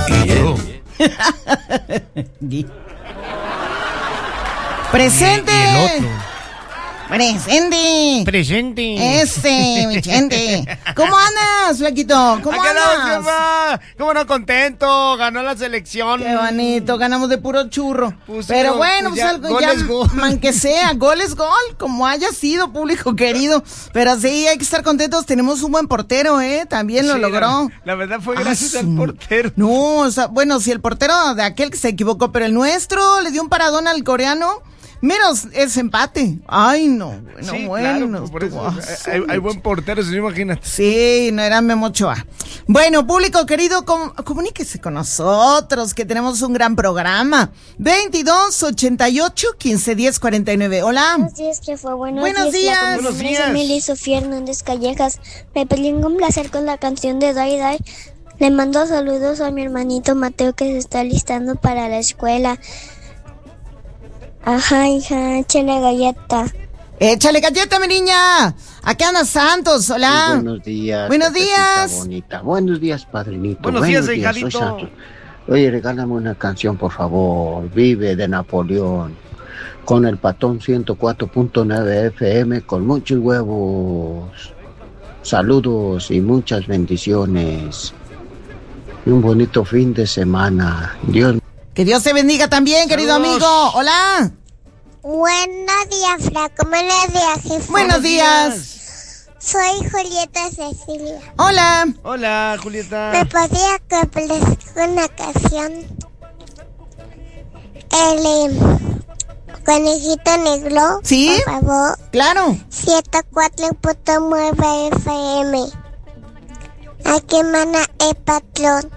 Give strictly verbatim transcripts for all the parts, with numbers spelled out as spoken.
Presente. Y el otro. Presente. Presente. Ese, mi gente. ¿Cómo andas, flaquito? ¿Cómo Acá andas? andamos, jefa. ¿Cómo no? Contento. Ganó la selección. Qué bonito, ganamos de puro churro. Pues sí, Pero no, bueno, pues pues ya, algo gol ya, es gol. man que sea, gol es gol, como haya sido, público querido. Pero sí, hay que estar contentos, tenemos un buen portero, ¿eh? También lo Sí, logró. La, la verdad fue gracias Ah, al su- portero. No, o sea, bueno, si el portero de aquel que se equivocó, pero el nuestro le dio un paradón al coreano. Menos ese empate. Ay, no, bueno, Sí, bueno. claro, por eso, estuvo- eh, hay, hay buen portero, si no imagínate. Sí, no era Memo Ochoa. Bueno, público querido, com- comuníquese con nosotros, que tenemos un gran programa. veintidós, ochenta y ocho, quince, diez, cuarenta y nueve. Hola. Buenos días, que fue buenos, Buenos días. La Buenos nombre es días. Emily Sofía Hernández Callejas. Me pedí un placer con la canción de Dai Dai. Le mando saludos a mi hermanito Mateo, que se está listando para la escuela. Ajá, hija, échale galleta. Échale galleta, mi niña. Aquí anda Santos, hola. Muy buenos días. Buenos Cafecita días. bonita. Buenos días, padrinito. Buenos días, soy hijadito. Santos. Oye, regálame una canción, por favor. Vive de Napoleón. Con el patón ciento cuatro punto nueve F M, con muchos huevos. Saludos y muchas bendiciones. Y un bonito fin de semana. Dios. Que Dios te bendiga también, querido Saludos. amigo. Hola. Buenos días, Flaco. Buenos días, jefe. Buenos días. Soy Julieta Cecilia. Hola. Hola, Julieta. ¿Me podría complacer una canción? El eh, conejito negro. ¿Sí? Por favor. Claro. ciento cuatro punto nueve F M. Aquí mana el patrón.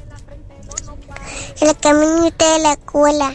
El caminito de la escuela.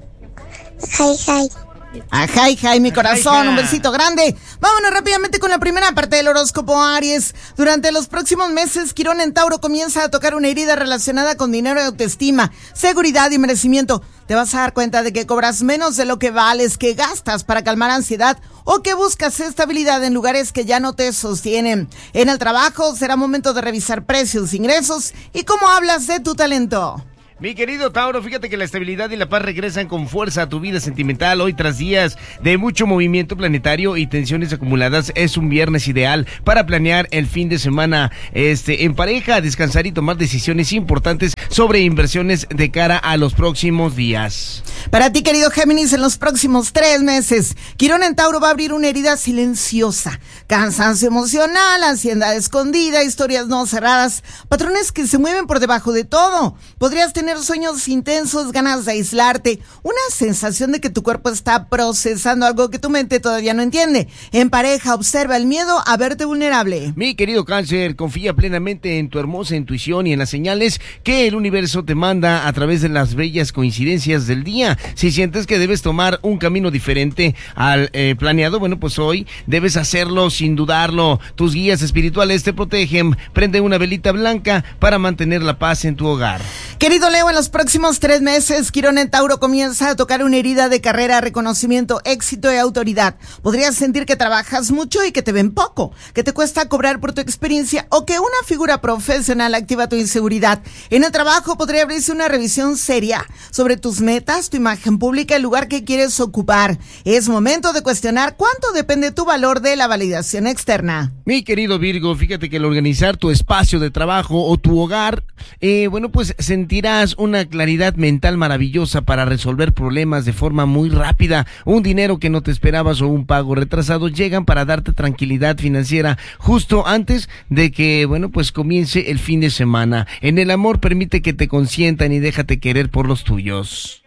Hi, hi. Ajá, hija, y mi corazón, Ajá, hija. un besito grande. Vámonos rápidamente con la primera parte del horóscopo Aries. Durante los próximos meses, Quirón en Tauro comienza a tocar una herida relacionada con dinero y autoestima, seguridad y merecimiento. Te vas a dar cuenta de que cobras menos de lo que vales, que gastas para calmar ansiedad o que buscas estabilidad en lugares que ya no te sostienen. En el trabajo será momento de revisar precios, ingresos y cómo hablas de tu talento. Mi querido Tauro, fíjate que la estabilidad y la paz regresan con fuerza a tu vida sentimental hoy tras días de mucho movimiento planetario y tensiones acumuladas. Es un viernes ideal para planear el fin de semana este en pareja, descansar y tomar decisiones importantes sobre inversiones de cara a los próximos días. Para ti, querido Géminis, en los próximos tres meses, Quirón en Tauro va a abrir una herida silenciosa, cansancio emocional, ansiedad escondida, historias no cerradas, patrones que se mueven por debajo de todo. Podrías tener sueños intensos, ganas de aislarte, una sensación de que tu cuerpo está procesando algo que tu mente todavía no entiende. En pareja, observa el miedo a verte vulnerable. Mi querido Cáncer, confía plenamente en tu hermosa intuición y en las señales que el universo te manda a través de las bellas coincidencias del día. Si sientes que debes tomar un camino diferente al eh, planeado, bueno, pues hoy debes hacerlo sin dudarlo. Tus guías espirituales te protegen. Prende una velita blanca para mantener la paz en tu hogar. Querido Leo, en los próximos tres meses, Quirón en Tauro comienza a tocar una herida de carrera, reconocimiento, éxito y autoridad. Podrías sentir que trabajas mucho y que te ven poco, que te cuesta cobrar por tu experiencia o que una figura profesional activa tu inseguridad. En el trabajo podría abrirse una revisión seria sobre tus metas, tu imagen pública, el lugar que quieres ocupar. Es momento de cuestionar cuánto depende tu valor de la validación externa. Mi querido Virgo, fíjate que al organizar tu espacio de trabajo o tu hogar, eh, bueno, pues sentirás una claridad mental maravillosa para resolver problemas de forma muy rápida. Un dinero que no te esperabas o un pago retrasado llegan para darte tranquilidad financiera justo antes de que, bueno, pues comience el fin de semana. En el amor, permite que te consientan y déjate querer por los tuyos.